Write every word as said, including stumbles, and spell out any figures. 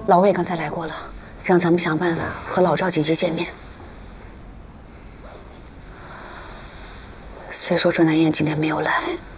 老魏刚才来过了，让咱们想办法和老赵姐姐见面。虽说郑南燕今天没有来。